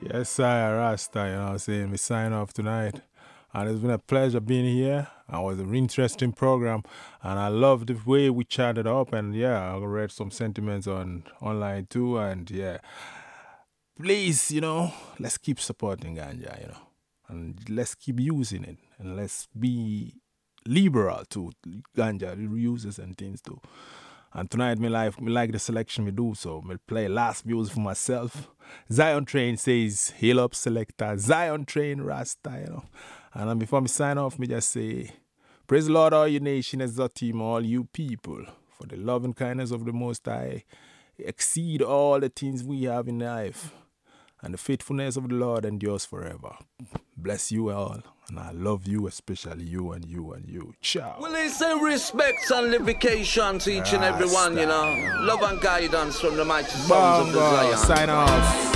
Yes, I Rasta, you know what I'm saying? We sign off tonight. And it's been a pleasure being here. It was an interesting program. And I love the way we chatted up. And yeah, I read some sentiments on online too. And yeah, please, let's keep supporting ganja, and let's keep using it. And let's be liberal to ganja users and things too. And tonight, me like the selection we do, so me play last music for myself. Zion Train says, "Heal up, selector." Zion Train, Rasta, And then before me sign off, me just say, praise the Lord, all you nation, as a team, all you people, for the love and kindness of the Most High exceed all the things we have in life, and the faithfulness of the Lord endures forever. Bless you all, and I love you, especially you and you and you. Ciao. Well, they say respect and livication to each and every one, Love and guidance from the mighty sons of the Zion. Sign off.